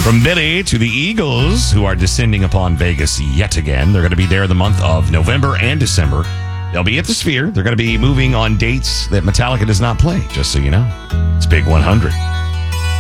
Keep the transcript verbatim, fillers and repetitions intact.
From Billy to the Eagles, who are descending upon Vegas yet again. They're going to be there the month of November and December. They'll be at the Sphere. They're going to be moving on dates that Metallica does not play, just so you know. It's Big one hundred.